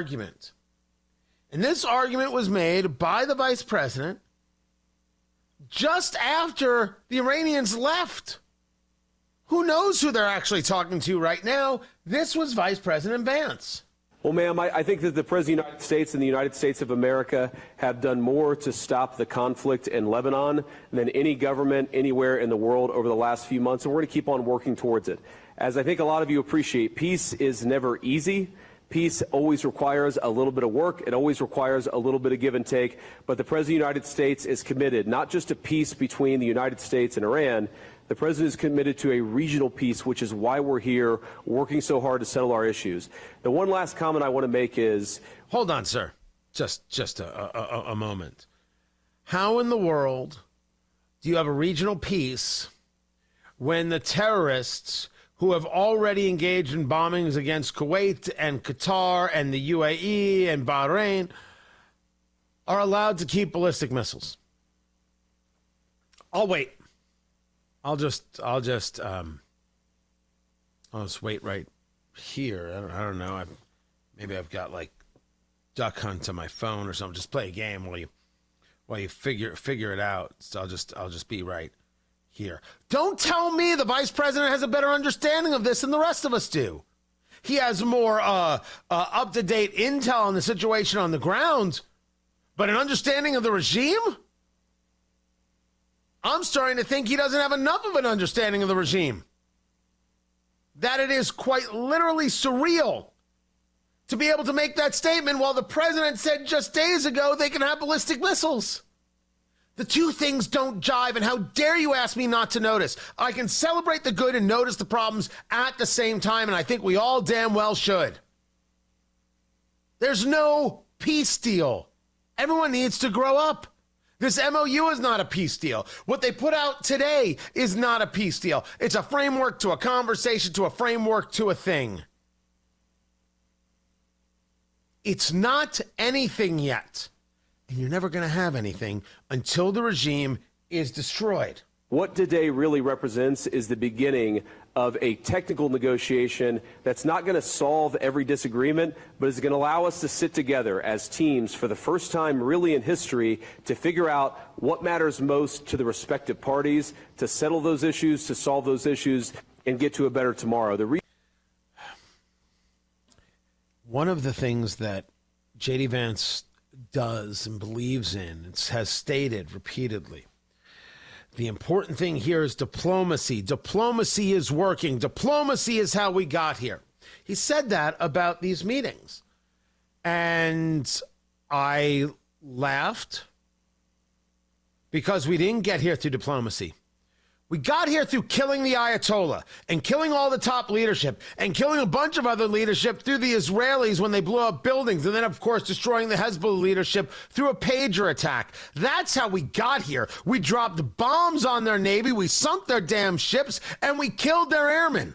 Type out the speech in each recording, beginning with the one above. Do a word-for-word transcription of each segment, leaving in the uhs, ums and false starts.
argument. And this argument was made by the vice president just after the Iranians left. Who knows who they're actually talking to right now? This was Vice President Vance. Well, ma'am, I, I think that the President of the United States and the United States of America have done more to stop the conflict in Lebanon than any government anywhere in the world over the last few months, and we're going to keep on working towards it. As I think a lot of you appreciate, peace is never easy. Peace always requires a little bit of work. It always requires a little bit of give and take. But the President of the United States is committed not just to peace between the United States and Iran. The President is committed to a regional peace, which is why we're here working so hard to settle our issues. The one last comment I want to make is... Hold on, sir. Just, just a, a, a moment. How in the world do you have a regional peace when the terrorists who have already engaged in bombings against Kuwait and Qatar and the U A E and Bahrain are allowed to keep ballistic missiles? I'll wait. I'll just, I'll just, um, I'll just wait right here. I don't, I don't know. I've, maybe I've got like Duck Hunt on my phone or something. Just play a game while you, while you figure figure it out. So I'll just, I'll just be right here. Don't tell me the vice president has a better understanding of this than the rest of us do. He has more uh, uh, up-to-date intel on the situation on the ground, but an understanding of the regime? I'm starting to think he doesn't have enough of an understanding of the regime. That it is quite literally surreal to be able to make that statement while the president said just days ago they can have ballistic missiles. The two things don't jive, and how dare you ask me not to notice? I can celebrate the good and notice the problems at the same time, and I think we all damn well should. There's no peace deal. Everyone needs to grow up. This M O U is not a peace deal. What they put out today is not a peace deal. It's a framework to a conversation, to a framework to a thing. It's not anything yet. And you're never going to have anything until the regime is destroyed. What today really represents is the beginning of a technical negotiation that's not going to solve every disagreement, but is going to allow us to sit together as teams for the first time really in history to figure out what matters most to the respective parties, to settle those issues, to solve those issues, and get to a better tomorrow. The re- One of the things that J D. Vance does and believes in, it has stated repeatedly, the important thing here is diplomacy. Diplomacy is working. Diplomacy is how we got here. He said that about these meetings. And I laughed because we didn't get here through diplomacy. We got here through killing the Ayatollah and killing all the top leadership and killing a bunch of other leadership through the Israelis when they blew up buildings, and then, of course, destroying the Hezbollah leadership through a pager attack. That's how we got here. We dropped bombs on their navy, we sunk their damn ships, and we killed their airmen.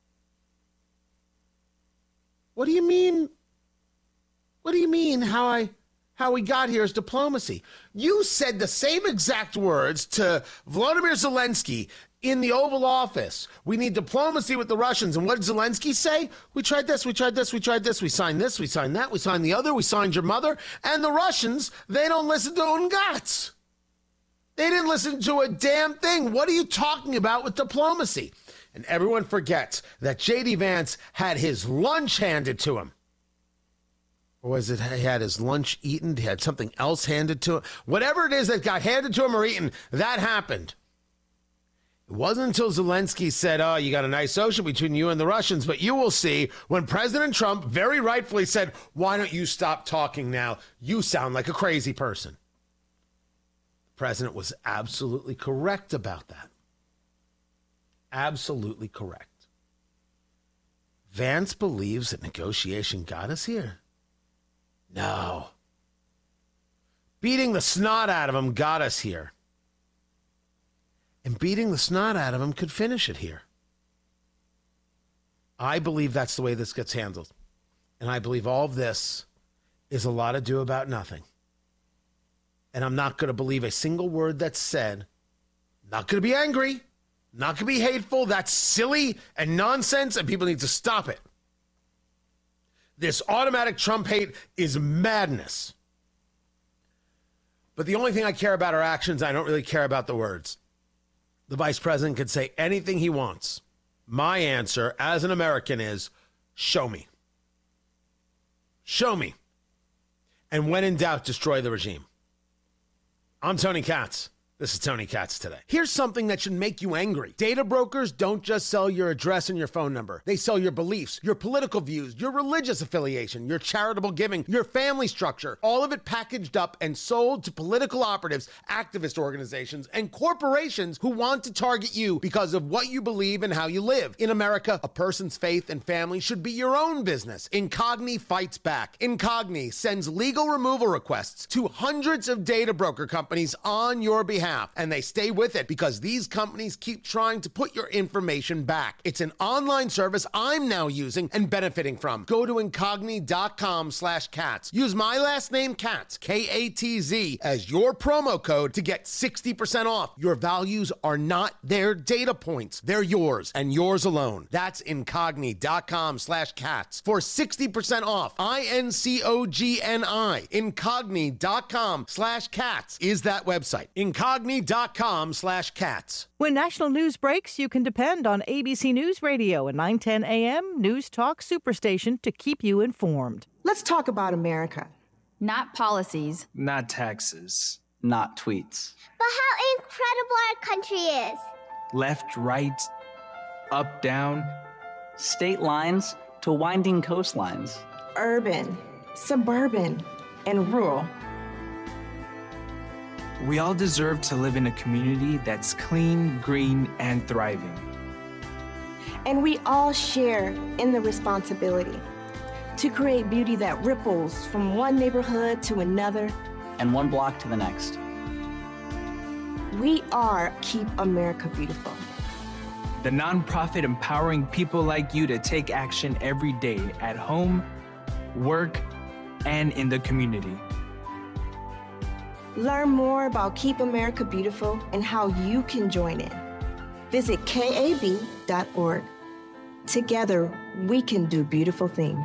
What do you mean? What do you mean how I... How we got here is diplomacy. You said the same exact words to Volodymyr Zelensky in the Oval Office. We need diplomacy with the Russians. And what did Zelensky say? We tried this, we tried this, we tried this, we signed this, we signed that, we signed the other, we signed your mother. And the Russians, they don't listen to UNGATS. They didn't listen to a damn thing. What are you talking about with diplomacy? And everyone forgets that J D. Vance had his lunch handed to him. Or was it he had his lunch eaten? He had something else handed to him? Whatever it is that got handed to him or eaten, that happened. It wasn't until Zelensky said, oh, you got a nice ocean between you and the Russians, but you will see when President Trump very rightfully said, why don't you stop talking now? You sound like a crazy person. The president was absolutely correct about that. Absolutely correct. Vance believes that negotiation got us here. No. Beating the snot out of him got us here. And beating the snot out of him could finish it here. I believe that's the way this gets handled. And I believe all of this is a lot ado about nothing. And I'm not going to believe a single word that's said. Not going to be angry. Not going to be hateful. That's silly and nonsense, and people need to stop it. This automatic Trump hate is madness. But the only thing I care about are actions. I don't really care about the words. The vice president could say anything he wants. My answer as an American is, show me. Show me. And when in doubt, destroy the regime. I'm Tony Katz. This is Tony Katz Today. Here's something that should make you angry. Data brokers don't just sell your address and your phone number. They sell your beliefs, your political views, your religious affiliation, your charitable giving, your family structure. All of it packaged up and sold to political operatives, activist organizations, and corporations who want to target you because of what you believe and how you live. In America, a person's faith and family should be your own business. Incogni fights back. Incogni sends legal removal requests to hundreds of data broker companies on your behalf. And they stay with it because these companies keep trying to put your information back. It's an online service I'm now using and benefiting from. Go to incogni.com slash cats. Use my last name, Katz, K A T Z, as your promo code to get sixty percent off. Your values are not their data points. They're yours and yours alone. That's incogni.com slash cats for sixty percent off. I N C O G N I. Incogni.com slash cats is that website. Incogni. Incogni.com slash cats. When national news breaks, you can depend on A B C News Radio and nine ten A M News Talk Superstation to keep you informed. Let's talk about America. Not policies. Not taxes. Not tweets. But how incredible our country is. Left, right, up, down. State lines to winding coastlines. Urban, suburban, and rural. We all deserve to live in a community that's clean, green, and thriving. And we all share in the responsibility to create beauty that ripples from one neighborhood to another. And one block to the next. We are Keep America Beautiful. The nonprofit empowering people like you to take action every day at home, work, and in the community. Learn more about Keep America Beautiful and how you can join in. Visit K A B dot org. Together, we can do beautiful things.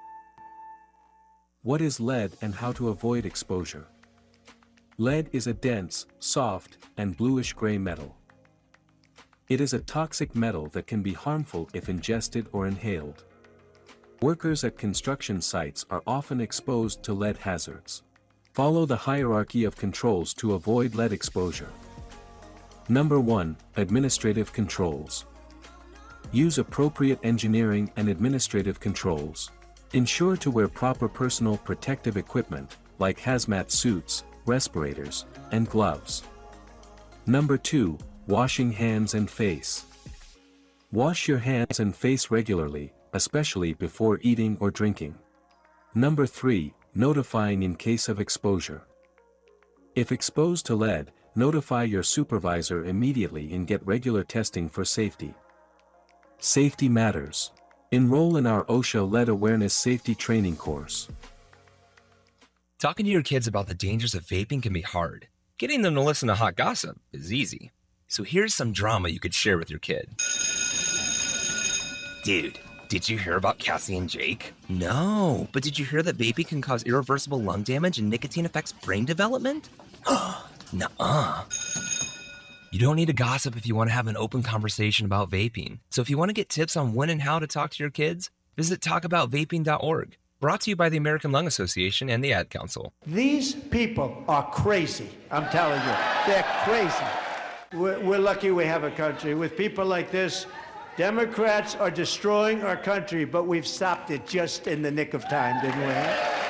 What is lead and how to avoid exposure? Lead is a dense, soft, and bluish-gray metal. It is a toxic metal that can be harmful if ingested or inhaled. Workers at construction sites are often exposed to lead hazards. Follow the hierarchy of controls to avoid lead exposure. Number one. Administrative controls. Use appropriate engineering and administrative controls. Ensure to wear proper personal protective equipment, like hazmat suits, respirators, and gloves. Number two. Washing hands and face. Wash your hands and face regularly, especially before eating or drinking. Number three. Notifying in case of exposure. If exposed to lead, notify your supervisor immediately and get regular testing for safety. Safety matters. Enroll in our OSHA Lead Awareness Safety Training course. Talking to your kids about the dangers of vaping can be hard. Getting them to listen to hot gossip is easy. So here's some drama you could share with your kid. Dude, did you hear about Cassie and Jake? No, but did you hear that vaping can cause irreversible lung damage and nicotine affects brain development? Nuh-uh. You don't need to gossip if you want to have an open conversation about vaping. So if you want to get tips on when and how to talk to your kids, visit talk about vaping dot org. Brought to you by the American Lung Association and the Ad Council. These people are crazy, I'm telling you. They're crazy. We're, we're lucky we have a country. With people like this, Democrats are destroying our country, but we've stopped it just in the nick of time, didn't we?